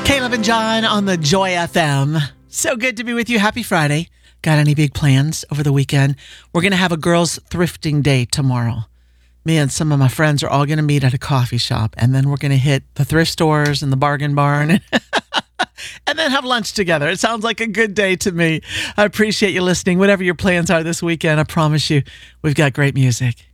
Caleb and John on the Joy FM. So good to be with you. Happy Friday. Got any big plans over the weekend? We're going to have a girls' thrifting day tomorrow. Me and some of my friends are all going to meet at a coffee shop, and then we're going to hit the thrift stores and the bargain barn and then have lunch together. It sounds like a good day to me. I appreciate you listening. Whatever your plans are this weekend, I promise you, we've got great music.